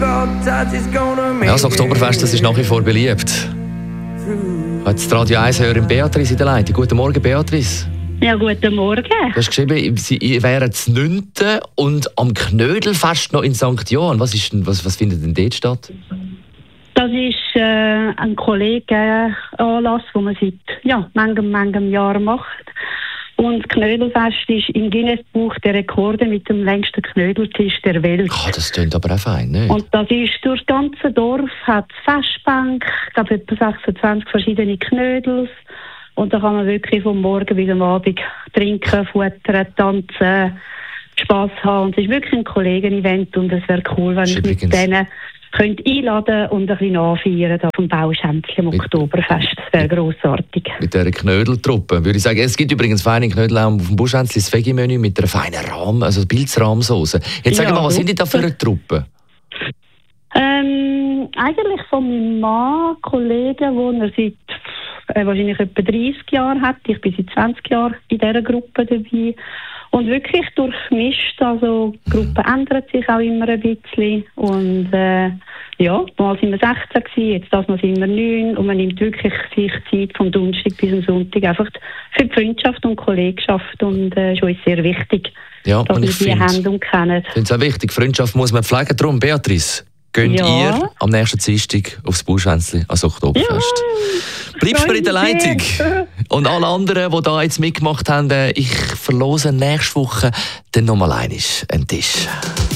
Ja, das Oktoberfest, das ist nach wie vor beliebt. Hat die Radio 1 Hörerin Beatrice in der Leitung. Guten Morgen, Beatrice. Ja, guten Morgen. Du hast geschrieben, Sie wären zu 9. und am Knödelfest noch in St. Johann. Was findet denn dort statt? Das ist ein Kollegenanlass, den man seit manchem Jahr macht. Und das Knödelfest ist im Guinness-Buch der Rekorde mit dem längsten Knödeltisch der Welt. Das klingt aber auch fein, nicht? Und das ist durch das ganze Dorf, hat Festbank, ich glaube etwa 26 verschiedene Knödels. Und da kann man wirklich vom Morgen bis am Abend trinken, futtern, tanzen, Spass haben. Und es ist wirklich ein Kollegen-Event und es wäre cool, wenn ich mit denen könnt einladen und ein bisschen nachfeiern da vom Bauschänzchen am Oktoberfest. Das wäre grossartig. Mit dieser Knödeltruppe würde ich sagen. Es gibt übrigens feine Knödel auch auf dem Bauschänzchen, das Veggie-Menü mit einer feinen Pilzrahmsauce. Jetzt sag mal, was sind die da für eine Truppe? Eigentlich von meinem Mann, Kollegen, den er seit wahrscheinlich etwa 30 Jahren hat. Ich bin seit 20 Jahren in dieser Gruppe dabei. Und wirklich durchmischt, also die Gruppe ändert sich auch immer ein bisschen. Und mal sind wir 16 gewesen, jetzt das mal sind wir 9. Und man nimmt wirklich sich Zeit vom Donnerstag bis zum Sonntag einfach für die Freundschaft und Kollegschaft. Und ist uns sehr wichtig, dass wir die haben und kennen. Ich finde es auch wichtig, Freundschaft muss man pflegen. Darum, Beatrice, geht ihr am nächsten Dienstag aufs Bauschänzchen ans Oktoberfest? Bleibst du in der Leitung? Und alle anderen, die da jetzt mitgemacht haben, ich verlose nächste Woche dann nochmal einen Tisch.